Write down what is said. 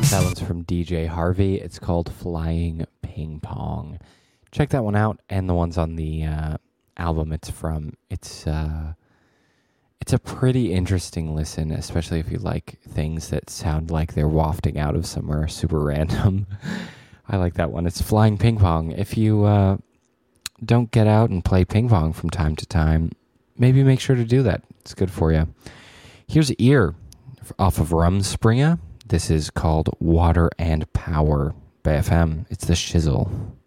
That one's from DJ Harvey. It's called Flying Ping Pong. Check that one out, and the ones on the album it's from. It's a pretty interesting listen, especially if you like things that sound like they're wafting out of somewhere super random. I like that one. It's Flying Ping Pong. If you don't get out and play ping pong from time to time, maybe make sure to do that. It's good for you. Here's Ear off of Rumspringa. This is called Water and Power by FM. It's the Shizzle.